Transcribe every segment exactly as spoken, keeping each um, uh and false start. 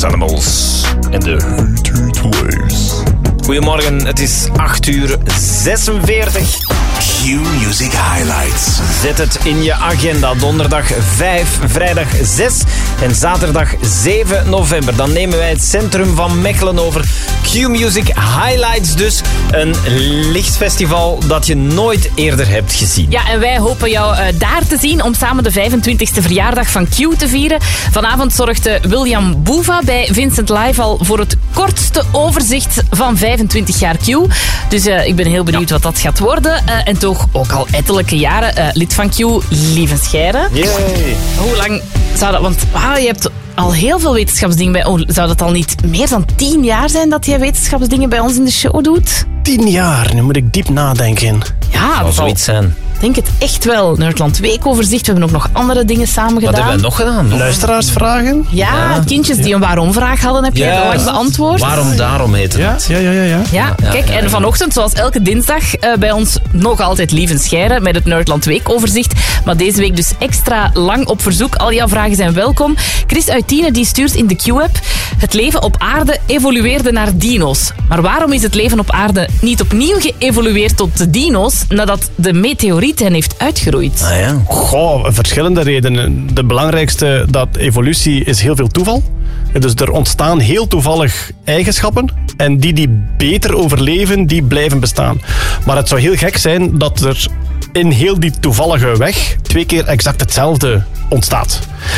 Glass Animals en de Heat Heat Waves. Goedemorgen, het is acht uur zesenveertig. Q-Music Highlights. Zet het in je agenda. Donderdag vijf, vrijdag zes en zaterdag zeven november. Dan nemen wij het centrum van Mechelen over. Q-Music Highlights dus. Een lichtfestival dat je nooit eerder hebt gezien. Ja, en wij hopen jou uh, daar te zien om samen de vijfentwintigste verjaardag van Q te vieren. Vanavond zorgde William Boeva bij Vincent Live al voor het kortste overzicht van vijfentwintig jaar Q. Dus uh, ik ben heel benieuwd ja. wat dat gaat worden. Uh, en toch ook al ettelijke jaren uh, lid van Q, Lieven Scheire. Yay. Hoe lang zou dat... Want ah, je hebt al heel veel wetenschapsdingen bij... Oh, zou dat al niet meer dan tien jaar zijn dat jij wetenschapsdingen bij ons in de show doet? Tien jaar, nu moet ik diep nadenken. Ja, zou zoiets zijn. Ik denk het echt wel. Nerdland Weekoverzicht. We hebben ook nog andere dingen samen gedaan. Wat hebben we nog gedaan? Nog? Luisteraarsvragen? Ja, ja, kindjes die een waarom-vraag hadden, heb je ja. ooit beantwoord. Waarom daarom heet het? Ja, ja, ja. ja, ja. ja, ja kijk, ja, ja, ja. En vanochtend, zoals elke dinsdag, uh, bij ons nog altijd Lieven Scheire met het Nerdland Weekoverzicht. Maar deze week dus extra lang op verzoek. Al jouw vragen zijn welkom. Chris uit Tiene die stuurt in de Q-app: het leven op aarde evolueerde naar dino's. Maar waarom is het leven op aarde niet opnieuw geëvolueerd tot de dino's nadat de meteoriet hen heeft uitgeroeid? Ah, ja. Goh, verschillende redenen. De belangrijkste, dat evolutie is heel veel toeval. Dus er ontstaan heel toevallig eigenschappen en die die beter overleven, die blijven bestaan. Maar het zou heel gek zijn dat er in heel die toevallige weg twee keer exact hetzelfde ontstaat.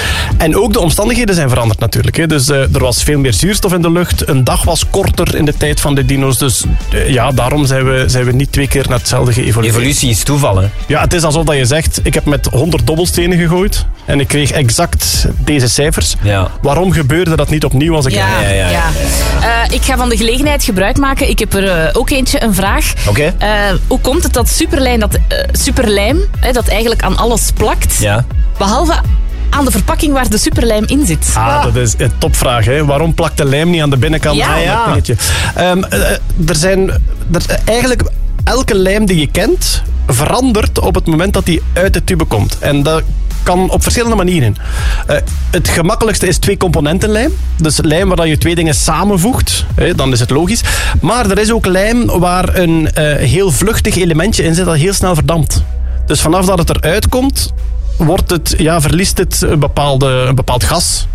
En ook de omstandigheden zijn veranderd natuurlijk. Hè. Dus uh, er was veel meer zuurstof in de lucht. Een dag was korter in de tijd van de dino's. Dus uh, ja, daarom zijn we, zijn we niet twee keer naar hetzelfde geëvolueerd. Evolutie is toeval, hè? Ja, het is alsof dat je zegt, ik heb met honderd dobbelstenen gegooid en ik kreeg exact deze cijfers. Ja. Waarom gebeurde dat niet opnieuw als ik... Ja, ja, ja, ja. ja. Uh, ik ga van de gelegenheid gebruik maken. Ik heb er uh, ook eentje, een vraag. Oké. Okay. Uh, hoe komt het dat superlijm, dat, uh, superlijm hè, dat eigenlijk aan alles plakt, ja. behalve aan de verpakking waar de superlijm in zit? Ah, dat is een topvraag. Hè. Waarom plakt de lijm niet aan de binnenkant? Ja, van ja. dat dingetje? Um, uh, er zijn... Er, eigenlijk, elke lijm die je kent, verandert op het moment dat die uit de tube komt. En dat kan op verschillende manieren. Uh, het gemakkelijkste is twee componenten lijm. Dus lijm waar je twee dingen samenvoegt. Hè, dan is het logisch. Maar er is ook lijm waar een uh, heel vluchtig elementje in zit dat heel snel verdampt. Dus vanaf dat het eruit komt, wordt het, ja, verliest het een, bepaalde, een bepaald gas.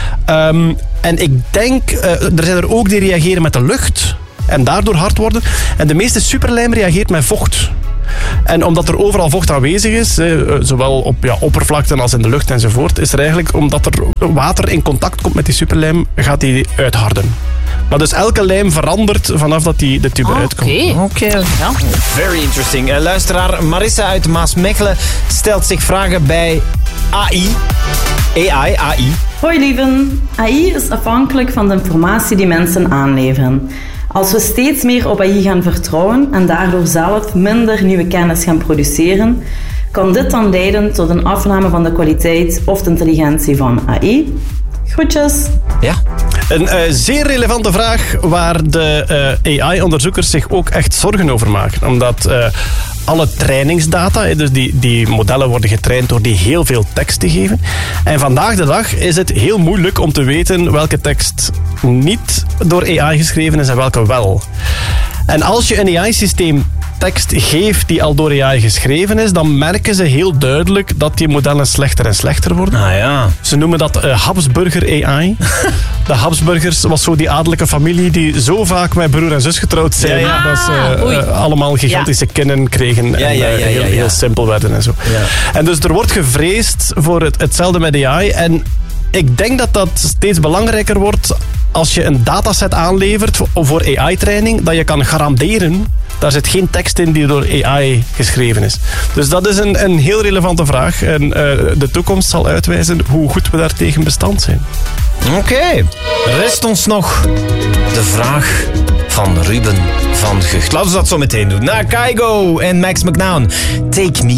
Um, en ik denk, uh, er zijn er ook die reageren met de lucht en daardoor hard worden. En de meeste superlijm reageert met vocht. En omdat er overal vocht aanwezig is, zowel op ja, oppervlakten als in de lucht enzovoort, is er eigenlijk, omdat er water in contact komt met die superlijm, gaat die uitharden. Maar dus elke lijm verandert vanaf dat die de tube oh, uitkomt. Oké, okay. ja. Very interesting. Uh, luisteraar Marissa uit Maasmechelen stelt zich vragen bij A I. A I, A I. Hoi lieven. A I is afhankelijk van de informatie die mensen aanleveren. Als we steeds meer op A I gaan vertrouwen en daardoor zelf minder nieuwe kennis gaan produceren, kan dit dan leiden tot een afname van de kwaliteit of de intelligentie van A I? Groetjes. Ja. Een uh, zeer relevante vraag waar de uh, A I-onderzoekers zich ook echt zorgen over maken. Omdat uh, alle trainingsdata, dus die, die modellen worden getraind door die heel veel tekst te geven. En vandaag de dag is het heel moeilijk om te weten welke tekst niet door A I geschreven is en welke wel. En als je een A I-systeem tekst geeft die al door A I geschreven is, dan merken ze heel duidelijk dat die modellen slechter en slechter worden. Ah ja. Ze noemen dat uh, Habsburger A I. De Habsburgers was zo die adellijke familie die zo vaak met broer en zus getrouwd zijn, ja, ja. dat ze uh, uh, allemaal gigantische ja. kinnen kregen ja, en uh, ja, ja, ja, heel, ja, ja. heel simpel werden en zo. Ja. En dus er wordt gevreesd voor het, hetzelfde met A I. En ik denk dat dat steeds belangrijker wordt als je een dataset aanlevert voor, voor A I-training, dat je kan garanderen, daar zit geen tekst in die door A I geschreven is. Dus dat is een, een heel relevante vraag. En uh, de toekomst zal uitwijzen hoe goed we daartegen bestand zijn. Oké. Okay. Rest ons nog de vraag van Ruben van Gucht. Laten we dat zo meteen doen. Na Kygo en Max McNown. Take me